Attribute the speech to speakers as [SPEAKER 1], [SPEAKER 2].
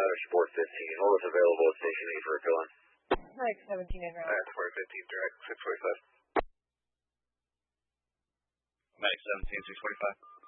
[SPEAKER 1] Sport 15. What was available at Station 8 for a fill-in?
[SPEAKER 2] Like 17 and round.
[SPEAKER 3] Sport 15, direct, 645.
[SPEAKER 4] Medic 17, 645.